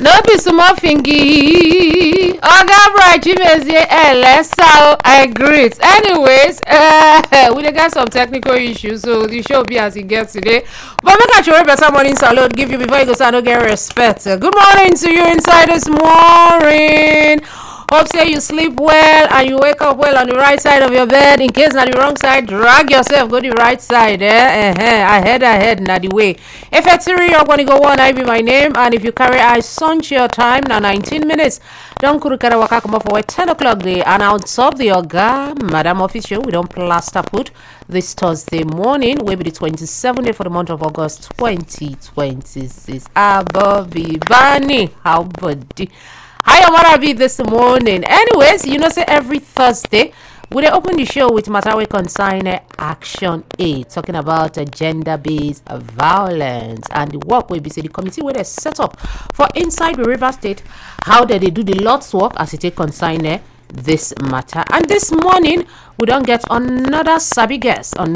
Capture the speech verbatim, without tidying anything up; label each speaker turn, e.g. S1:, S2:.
S1: No be small fingy. Oga Bright Chimezie Elesa, I greet. Anyways, uh, we got some technical issues, so the show be as it gets today. But make a sure better morning salute give you before you go so I don't get respect. Good morning to you inside this morning. Hope say you sleep well and you wake up well on the right side of your bed. In case not the wrong side, drag yourself, go the right side. Eh? Uh-huh. Ahead, ahead, not the way. If it's you're going to go on, I be my name. And if you carry I sunch your time, now nineteen minutes. Don't kurukara waka come up for ten o'clock day. And I'll top the Oga, Madam Official. We don't plaster put this Thursday morning. Will be the twenty-seventh for the month of August twenty twenty-six. Above Bani, how buddy. Hi, I'm be this morning. Anyways, you know, say every Thursday, we open the show with matter we consign Action eight, talking about uh, gender-based uh, violence and the work we be say the committee where they set up for inside the River State, how did they do the Lord's work as it take consign uh, this matter. And this morning, we don't get another sabi guest on